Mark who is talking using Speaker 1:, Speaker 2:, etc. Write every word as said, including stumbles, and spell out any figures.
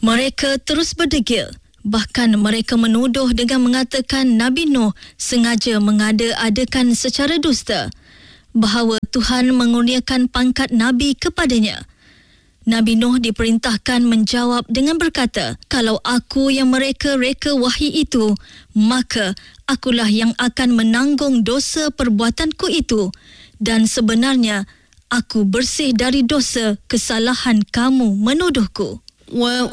Speaker 1: Mereka terus berdegil. Bahkan mereka menuduh dengan mengatakan Nabi Nuh sengaja mengada-adakan secara dusta bahawa Tuhan mengurniakan pangkat Nabi kepadanya. Nabi Nuh diperintahkan menjawab dengan berkata, kalau aku yang mereka reka wahyi itu, maka akulah yang akan menanggung dosa perbuatanku itu, dan sebenarnya aku bersih dari dosa kesalahan kamu menuduhku.